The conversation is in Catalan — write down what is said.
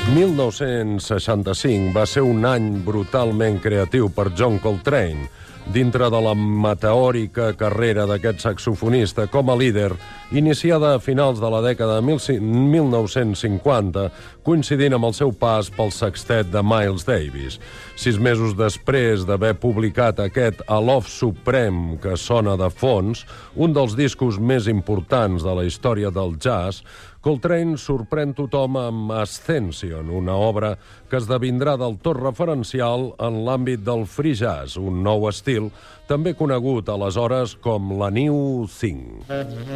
1965 va ser un any brutalment creatiu per John Coltrane. Dintre de la meteòrica carrera d'aquest saxofonista com a líder, iniciada a finals de la dècada de 1950, coincidint amb el seu pas pel sextet de Miles Davis. 6 mesos després d'haver publicat aquest A Love Supreme que sona de fons, un dels discos més importants de la història del jazz, Coltrane sorprèn tothom amb Ascension, una obra que esdevindrà del tot referencial en l'àmbit del free jazz, un nou estil també conegut aleshores com la New Thing.